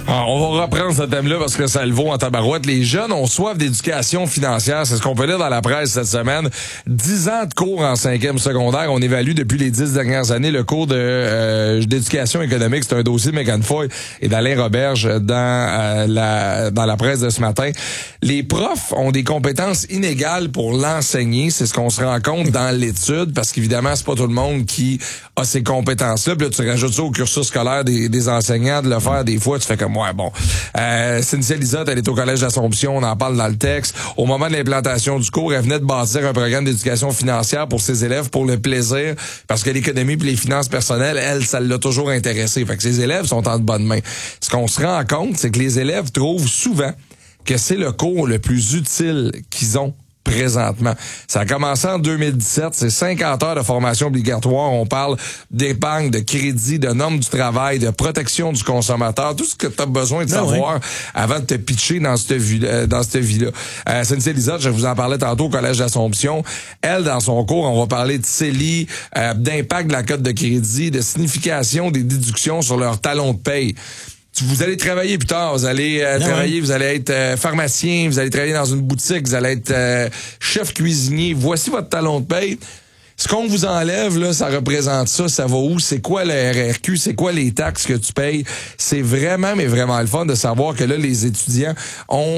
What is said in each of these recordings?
On va reprendre ce thème-là parce que ça le vaut en tabarouette. Les jeunes ont soif d'éducation financière. C'est ce qu'on peut lire dans la presse cette semaine. 10 ans de cours en 5e secondaire. On évalue depuis les 10 dernières années le cours d'éducation économique. C'est un dossier de Mégane Foy et d'Alain Roberge dans la presse de ce matin. Les profs ont des compétences inégales pour l'enseigner. C'est ce qu'on se rend compte dans l'étude parce qu'évidemment, c'est pas tout le monde qui a ces compétences-là. Puis là, tu rajoutes ça au cursus scolaire des enseignants de le faire des fois. Tu fais comme, ouais, bon. Cynthia Lizotte, elle est au Collège d'Assomption, on en parle dans le texte. Au moment de l'implantation du cours, elle venait de bâtir un programme d'éducation financière pour ses élèves pour le plaisir, parce que l'économie puis les finances personnelles, elle, ça l'a toujours intéressé. Fait que ses élèves sont en de bonnes mains. Ce qu'on se rend compte, c'est que les élèves trouvent souvent que c'est le cours le plus utile qu'ils ont présentement. Ça a commencé en 2017, c'est 50 heures de formation obligatoire. On parle d'épargne, de crédit, de normes du travail, de protection du consommateur, tout ce que tu as besoin de savoir avant de te pitcher dans cette vie-là. Cynthia Lizotte, je vous en parlais tantôt au Collège d'Assomption. Elle, dans son cours, on va parler de CELI, d'impact de la cote de crédit, de signification des déductions sur leur talon de paye. Vous allez travailler plus tard, vous allez travailler, vous allez être pharmacien, vous allez travailler dans une boutique, vous allez être chef cuisinier. Voici votre talon de paye. Ce qu'on vous enlève, là, ça représente ça va où? C'est quoi le RRQ? C'est quoi les taxes que tu payes? C'est vraiment, mais vraiment le fun de savoir que là, les étudiants ont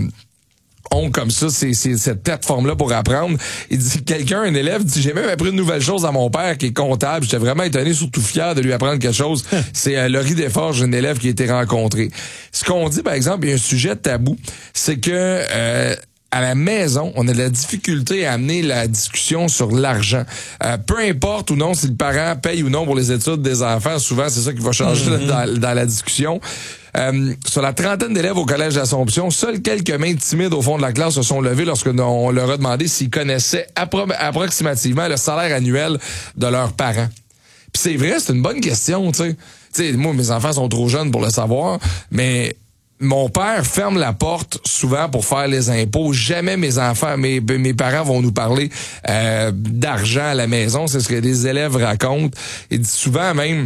comme ça, c'est cette plateforme-là pour apprendre. Il dit, un élève dit, j'ai même appris une nouvelle chose à mon père qui est comptable. J'étais vraiment étonné, surtout fier de lui apprendre quelque chose. C'est Laurie Desforges, une élève qui a été rencontrée. Ce qu'on dit, par exemple, il y a un sujet tabou, c'est que à la maison, on a de la difficulté à amener la discussion sur l'argent. Peu importe ou non si le parent paye ou non pour les études des enfants, souvent c'est ça qui va changer dans la discussion. Sur la trentaine d'élèves au Collège d'Assomption, seuls quelques mains timides au fond de la classe se sont levées lorsque on leur a demandé s'ils connaissaient approximativement le salaire annuel de leurs parents. Puis c'est vrai, c'est une bonne question, tu sais. Tu sais, moi, mes enfants sont trop jeunes pour le savoir, mais mon père ferme la porte souvent pour faire les impôts. Jamais mes parents vont nous parler d'argent à la maison. C'est ce que les élèves racontent. Et souvent même,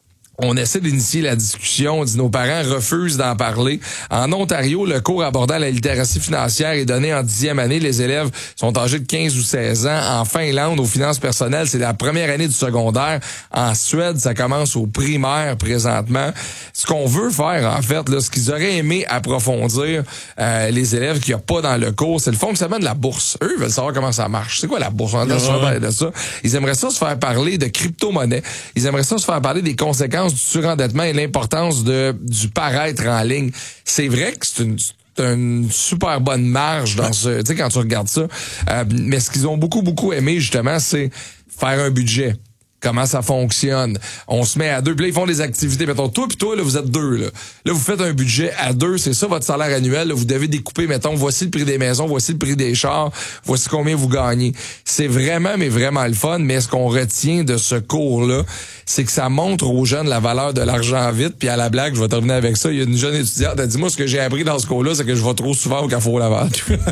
on essaie d'initier la discussion, on dit nos parents refusent d'en parler. En Ontario, le cours abordant la littératie financière est donné en 10e année. Les élèves sont âgés de 15 ou 16 ans. En Finlande, aux finances personnelles, c'est la première année du secondaire. En Suède, ça commence au primaire présentement. Ce qu'on veut faire, en fait, là, ce qu'ils auraient aimé approfondir, les élèves qu'il n'y a pas dans le cours, c'est le fonctionnement de la bourse. Eux, ils veulent savoir comment ça marche. C'est quoi la bourse? On a parler de ça. Ils aimeraient ça se faire parler de crypto-monnaie. Ils aimeraient ça se faire parler des conséquences du surendettement et l'importance du paraître en ligne. C'est vrai que c'est une super bonne marge dans ce, tu sais, quand tu regardes ça. Mais ce qu'ils ont beaucoup aimé, justement, c'est faire un budget. Comment ça fonctionne. On se met à deux. Puis là, ils font des activités. Mettons, toi puis toi, là, vous êtes deux. Là, vous faites un budget à deux. C'est ça, votre salaire annuel. Là, vous devez découper, mettons, voici le prix des maisons, voici le prix des chars, voici combien vous gagnez. C'est vraiment, mais vraiment le fun. Mais ce qu'on retient de ce cours-là, c'est que ça montre aux jeunes la valeur de l'argent vite. Puis à la blague, je vais terminer avec ça. Il y a une jeune étudiante, elle dit, moi, ce que j'ai appris dans ce cours-là, c'est que je vais trop souvent au Carrefour Laval.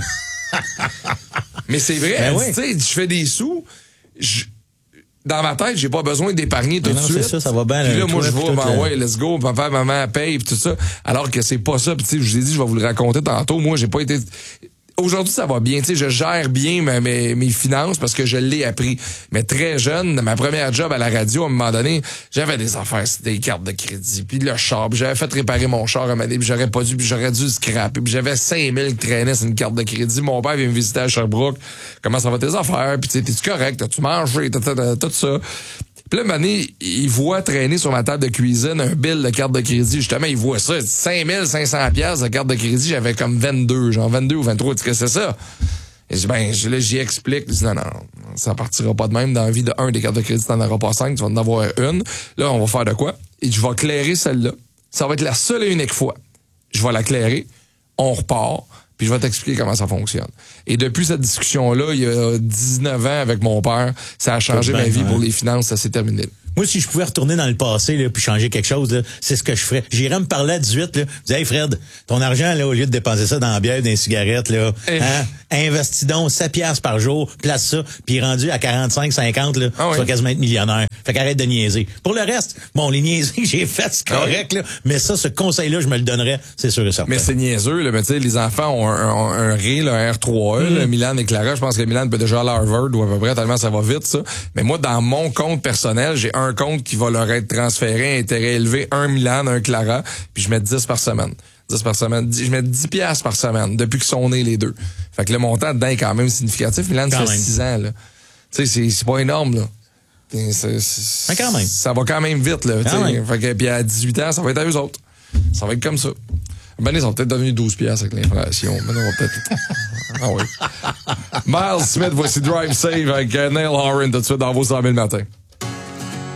Mais c'est vrai, tu sais, je fais des sous, dans ma tête, j'ai pas besoin d'épargner tout de suite. Ça va bien. Puis là, moi, je vais, ouais, let's go, papa, maman, paye, pis tout ça. Alors que c'est pas ça. Puis tu sais, je vous ai dit, je vais vous le raconter tantôt. Moi, j'ai pas été... Aujourd'hui, ça va bien. Tu sais, je gère bien mes finances parce que je l'ai appris. Mais très jeune, ma première job à la radio, à un moment donné, j'avais des affaires, des cartes de crédit, puis le char, puis j'avais fait réparer mon char à un moment donné, puis j'aurais pas dû, puis j'aurais dû le scraper, puis j'avais 5000 qui traînaient sur une carte de crédit. Mon père vient me visiter à Sherbrooke. Comment ça va tes affaires? Puis tu sais, t'es-tu correct? T'as-tu mangé? Tout ça. Puis là, Mané, il voit traîner sur ma table de cuisine un bill de carte de crédit. Justement, il voit ça. 5500 pièces de carte de crédit. J'avais comme 22 ou 23. Tu sais que c'est ça? Et j'y explique. Je dis, non, ça partira pas de même. Dans la vie de des cartes de crédit, t'en auras pas 5. Tu vas en avoir une. Là, on va faire de quoi? Et je vais clairer celle-là. Ça va être la seule et unique fois. Je vais la clairer. On repart. Puis je vais t'expliquer comment ça fonctionne. Et depuis cette discussion-là, il y a 19 ans avec mon père, ça a changé ma vie pour les finances, ça s'est terminé. Moi, si je pouvais retourner dans le passé, là, puis changer quelque chose, là, c'est ce que je ferais. J'irais me parler à 18, là. Je dis, hey, Fred, ton argent, là, au lieu de dépenser ça dans la bière, dans les cigarettes, là, investis donc 7 piastres par jour, place ça, puis rendu à 45, 50, là, tu vas quasiment être millionnaire. Fait qu'arrête de niaiser. Pour le reste, bon, les niaiseries que j'ai faites, c'est correct, là, mais ça, ce conseil-là, je me le donnerais, c'est sûr et certain. Mais c'est niaiseux, là, mais tu sais, les enfants ont un RE, là, un R3E, là, Milan et Clara, je pense que Milan peut déjà aller à Harvard ou à peu près, tellement ça va vite, ça. Mais moi, dans mon compte personnel, j'ai un compte qui va leur être transféré, intérêt élevé, un Milan, un Clara, puis je mets 10 par semaine. 10 par semaine. Je mets 10 piastres par semaine, depuis qu'ils sont nés, les deux. Fait que le montant dedans est quand même significatif. Milan, ça fait 6 ans, là. Tu sais, c'est pas énorme, là. Mais quand même. Ça va quand même vite, là. Fait que, puis à 18 ans, ça va être à eux autres. Ça va être comme ça. Ben, ils sont peut-être devenus 12 piastres avec l'inflation. Mais on va peut-être... Ah oui. Miles Smith, voici Drive Save avec Neil Horan tout de suite dans vos 100 000 matins.